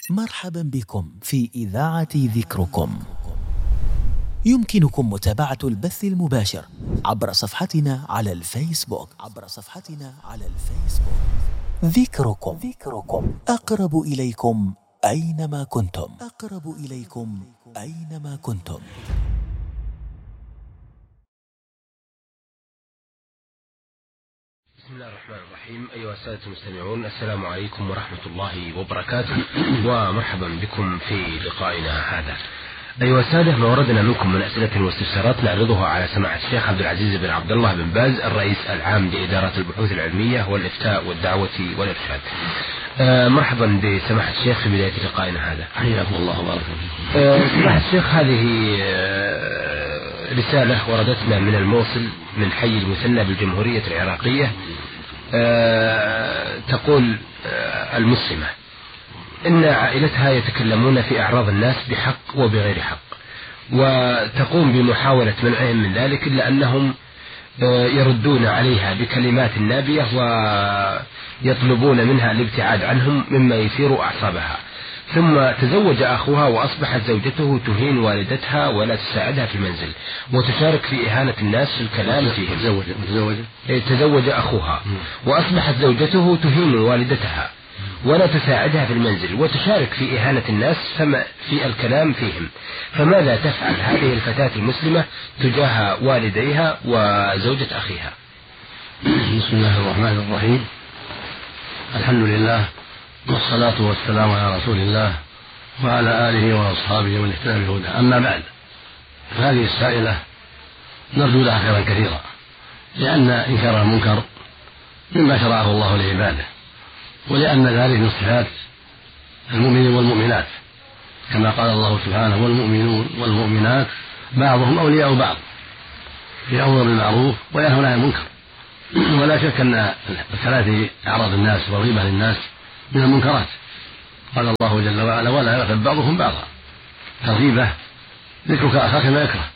مرحبا بكم في إذاعة ذكركم. يمكنكم متابعة البث المباشر عبر صفحتنا على الفيسبوك ذكركم أقرب إليكم أينما كنتم. بسم الله الرحمن الرحيم. أيها السادة المستمعون، السلام عليكم ورحمة الله وبركاته، ومرحبا بكم في لقائنا هذا. أيها السادة، ما وردنا منكم من أسئلة واستفسارات نعرضها على سماحة الشيخ عبد العزيز بن عبد الله بن باز، الرئيس العام لإدارة البحوث العلمية والإفتاء والدعوة والإرشاد. مرحبا بسماحة الشيخ في بداية لقائنا هذا. حياكم الله وبارك فيكم. سماحة الشيخ، هذه رسالة وردتنا من الموصل من حي المثنى بالجمهورية العراقية. تقول المسلمة إن عائلتها يتكلمون في أعراض الناس بحق وبغير حق، وتقوم بمحاولة منعهم من ذلك، إلا أنهم يردون عليها بكلمات نابية ويطلبون منها الابتعاد عنهم مما يثير أعصابها. ثم تزوج أخوها وأصبحت زوجته تهين والدتها ولا تساعدها في المنزل وتشارك في إهانة الناس في الكلام فيهم. تزوج أخوها وأصبحت زوجته تهين والدتها ولا تساعدها في المنزل وتشارك في إهانة الناس في الكلام فيهم. فماذا تفعل هذه الفتاة المسلمة تجاه والديها وزوجة أخيها؟ بسم الله الرحمن الرحيم. الحمد لله والصلاة والسلام على رسول الله وعلى آله وأصحابه ومن اهتدى بهداه. أما بعد، هذه السائلة نرجو لها خيرا كثيرا، لأن إنكار المنكر مما شرعه الله لعباده، ولأن ذلك من صفات المؤمنين والمؤمنات، كما قال الله سبحانه: والمؤمنون والمؤمنات بعضهم أولياء بعض يأمرون بالمعروف وينهون عن المنكر. ولا شك أن الكلام في أعراض الناس والغيبة للناس من المنكرات. قال الله جل وعلا: ولا يغتب بعضهم بعضا. الغيبة ذكرك أخاك ما يكره.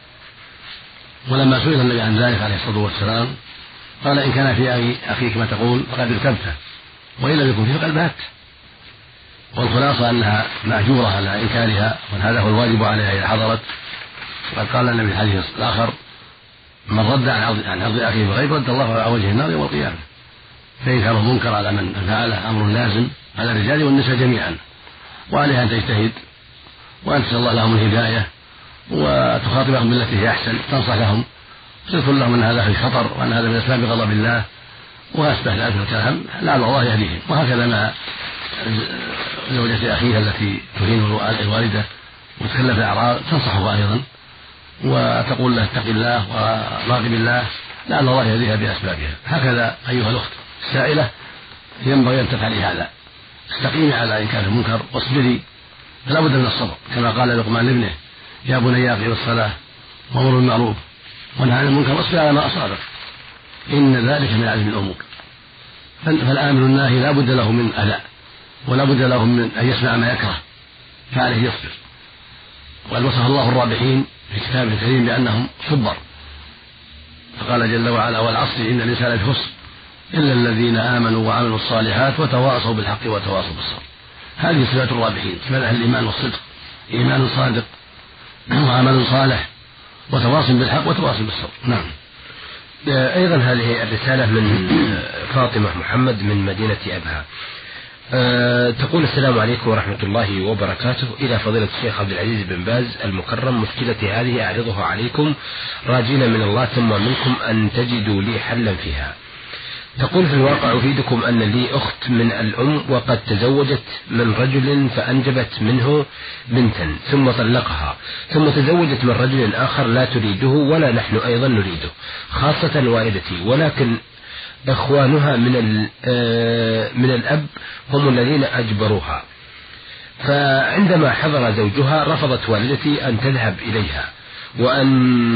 ولما سئل النبي عن ذلك عليه الصلاة والسلام قال: إن كان في أخيك ما تقول فقد ارتبته، وإن لم يكن فيه فقد بهته. والخلاصة أنها مأجورة على إنكارها، وهذا هو الواجب عليها إذا حضرت. وقد قال النبي في الحديث الآخر: من رد عن عرض أخيه بغيب رد الله على وجه النار يوم القيامة. فإنكار المنكر على من فعله أمر لازم على الرجال والنساء جميعا، وعليها أن تجتهد وأن تسأل الله لهم الهداية وتخاطبهم بالتي هي أحسن، تنصح لهم تذكر لهم أن هذا في خطر وأن هذا من أسباب غضب الله وأسباب ذلك الكلام، لعل الله يهديهم. وهكذا مع زوجة أخيها التي تهين الوالدة وتتكلم في الأعراض تنصحها أيضا وتقول له: اتق الله وراقب الله، لعل الله يهديها بأسبابها. هكذا أيها الأخت السائلة ينبغي أن تفعلي هذا، استقيمي على إنكار المنكر واصبري، فلا بد من الصبر، كما قال لقمان لابنه: يا بني أقم الصلاة وأمر بالمعروف وانهى عن المنكر واصبر على ما أصابك إن ذلك من عزم الأمور. فالآمر الناهي لا بد له من أذى ولا بد له من أن يسمع ما يكره، فعليه يصبر. وقد وصف الله الرابحين في كتابه الكريم بأنهم صبر، فقال جل وعلا: والعصر إن الإنسان لفي خسر إلا الذين آمنوا وعملوا الصالحات وتواصوا بالحق وتواصوا بالصبر. هذه صفات الرابحين، صفات أهل الإيمان والصدق: إيمان صادق وعمل صالح وتواصل بالحق وتواصل بالصبر. نعم. أيضا هذه الرسالة من فاطمة محمد من مدينة أبها. تقول: السلام عليكم ورحمة الله وبركاته، إلى فضيلة الشيخ عبد العزيز بن باز المكرم، مشكلتي هذه أعرضها عليكم راجين من الله ثم منكم أن تجدوا لي حلا فيها. تقول: في الواقع أفيدكم أن لي أخت من الأم وقد تزوجت من رجل فأنجبت منه بنتا ثم طلقها، ثم تزوجت من رجل آخر لا تريده ولا نحن أيضا نريده، خاصة والدتي، ولكن إخوانها من الأب هم الذين أجبروها. فعندما حضر زوجها رفضت والدتي أن تذهب إليها وأن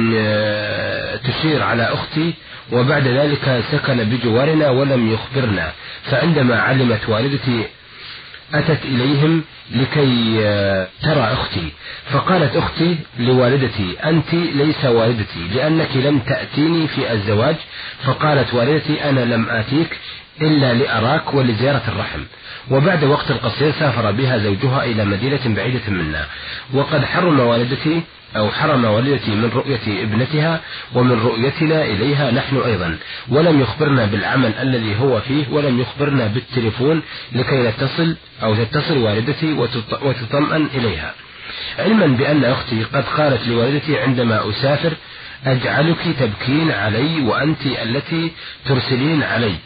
تشير على أختي، وبعد ذلك سكن بجوارنا ولم يخبرنا. فعندما علمت والدتي أتت إليهم لكي ترى أختي، فقالت أختي لوالدتي: أنت ليس والدتي لأنك لم تأتيني في الزواج. فقالت والدتي: أنا لم آتيك إلا لأراك ولزيارة الرحم. وبعد وقت قصير سافر بها زوجها إلى مدينة بعيدة منا، وقد حرم والدتي من رؤية ابنتها ومن رؤيتنا إليها نحن أيضا، ولم يخبرنا بالعمل الذي هو فيه، ولم يخبرنا بالتليفون لكي تتصل والدتي وتطمئن إليها، علما بأن أختي قد قالت لوالدتي عندما أسافر: أجعلك تبكين علي وأنت التي ترسلين علي،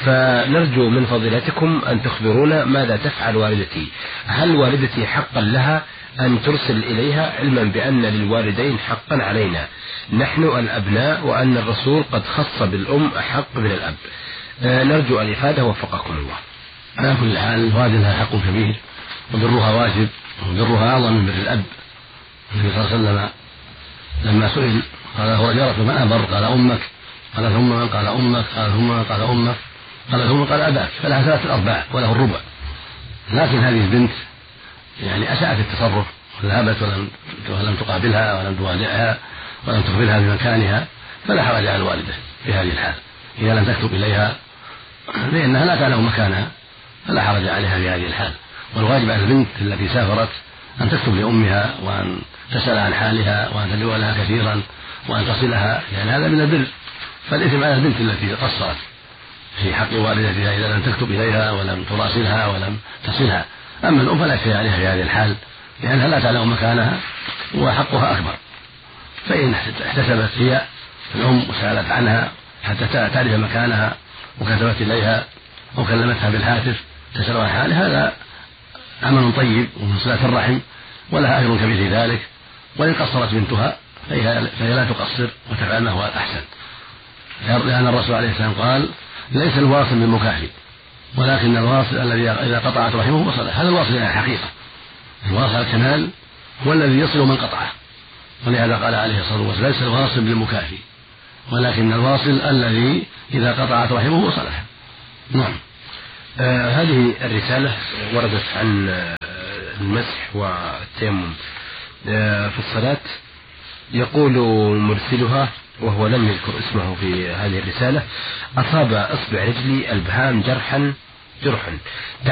فنرجو من فضيلتكم أن تخبرونا ماذا تفعل والدتي. هل والدتي حقا لها أن ترسل إليها، علما بأن للوالدين حقا علينا نحن الأبناء، وأن الرسول قد خص بالأم أحق من الأب؟ نرجو الإفادة وفقكم الله. على كل حال الوالد لها حق كبير، وبرها واجب، وبرها أعظم من بر الأب. النبي صلى الله عليه وسلم لما سئل قال له رجل: من أبر؟ قال أمك. قال ثم من؟ قال أمك. قال ثم من؟ قال أمك. قال ثم قال أباك. فلها 3/4 وله الربع. لكن هذه البنت يعني أساءت التصرف، ذهبت ولم تقابلها ولم تودعها ولم تخبرها بمكانها، فلا حرج على الوالدة في هذه الحال إذا لم تكتب إليها، لأنها لا تعلم مكانها، فلا حرج عليها في هذه الحال. والواجب على البنت التي سافرت أن تكتب لأمها، وأن تسأل عن حالها، وأن تدعو لها كثيرا، وأن تصلها، لأن هذا من البر. فالإثم على البنت التي قصرت في حق والدتها إذا لم تكتب إليها ولم تراسلها ولم تصلها. أما الأم فلا شيء عليها في هذه الحال، لأنها لا تعلم مكانها وحقها أكبر. فإن احتسبت هي الأم وسألت عنها حتى تعرف مكانها وكتبت إليها أو كلمتها بالهاتف تسأل عن حالها، هذا عمل طيب ومن صلة الرحم، ولها أجر كبير في ذلك. وإن قصرت بنتها فهي لا تقصر وتفعل ما هو الأحسن، لأن الرسول عليه السلام قال: ليس الواصل بالمكافئ، ولكن الواصل الذي إذا قطعت رحمه وصله. هذا الواصل على الحقيقة، الواصل على الكمال هو الذي يصل من قطعه. ولهذا قال عليه الصلاة والسلام: ليس الواصل بالمكافئ، ولكن الواصل الذي إذا قطعت رحمه وصله. نعم. هذه الرسالة وردت عن المسح والتيمم في الصلاة. يقول مرسلها وهو لم يذكر اسمه في هذه الرسالة: أصاب إصبع رجلي البهام جرحا